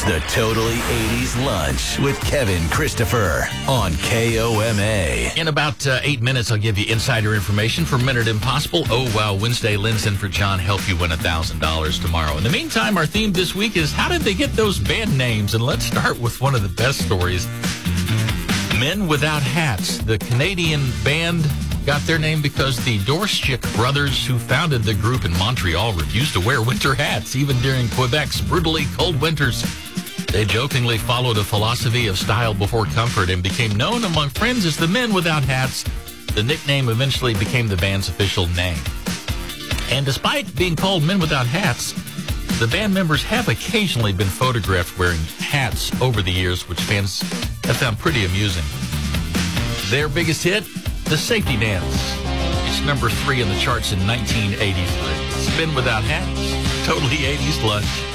the Totally 80s Lunch with Kevin Christopher on KOMA. In about 8 minutes, I'll give you insider information for Minute Impossible. Oh, wow, Wednesday, Lynn's in for John. Help you win $1,000 tomorrow. In the meantime, our theme this week is how did they get those band names? And let's start with one of the best stories. Men Without Hats. The Canadian band got their name because the Dorschik brothers, who founded the group in Montreal, refused to wear winter hats, even during Quebec's brutally cold winters. They jokingly followed a philosophy of style before comfort and became known among friends as the Men Without Hats. The nickname eventually became the band's official name. And despite being called Men Without Hats, the band members have occasionally been photographed wearing hats over the years, which fans have found pretty amusing. Their biggest hit, The Safety Dance. It's number 3 in the charts in 1983. It's Men Without Hats. Totally 80s Lunch.